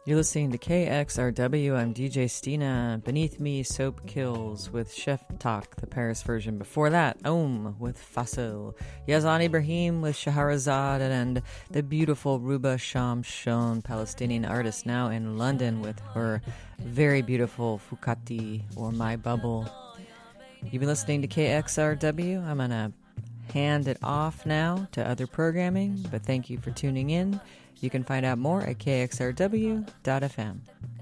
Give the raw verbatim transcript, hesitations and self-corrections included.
You're listening to K X R W. I'm D J Stina. Beneath me, Soap Kills with Chef Talk, the Paris version. Before that, Om with Fasil. Yazan Ibrahim with Shahrazad, and the beautiful Ruba Shamshon, Palestinian artist now in London with her very beautiful Fukati, or My Bubble. You've been listening to K X R W. I'm going to hand it off now to other programming, but thank you for tuning in. You can find out more at K X R W dot F M.